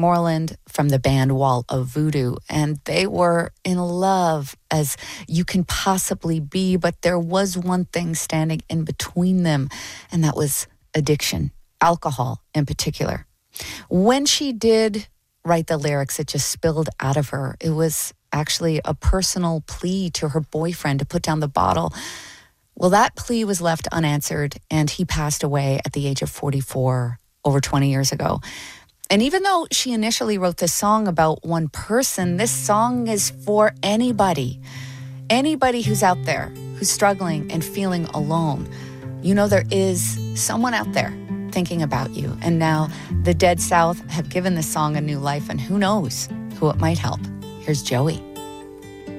Moreland from the band Wall of Voodoo, and they were in love as you can possibly be, but there was one thing standing in between them, and that was addiction, alcohol in particular. When she did write the lyrics, it just spilled out of her. It was actually a personal plea to her boyfriend to put down the bottle. Well, that plea was left unanswered, and he passed away at the age of 44 over 20 years ago. And even though she initially wrote this song about one person, this song is for anybody. Anybody who's out there, who's struggling and feeling alone. You know, there is someone out there thinking about you. And now the Dead South have given this song a new life, and who knows who it might help. Here's Joey.